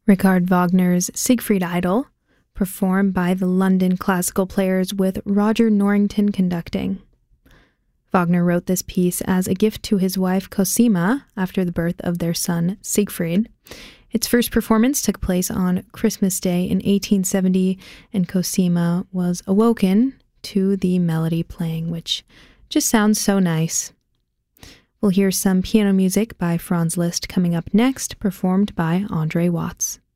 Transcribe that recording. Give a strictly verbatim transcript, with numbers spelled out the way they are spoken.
Richard Wagner's Siegfried Idyll, performed by the London Classical Players with Roger Norrington conducting. Wagner wrote this piece as a gift to his wife Cosima after the birth of their son Siegfried. Its first performance took place on Christmas Day in eighteen seventy, and Cosima was awoken to the melody playing, which just sounds so nice. We'll hear some piano music by Franz Liszt coming up next, performed by Andre Watts.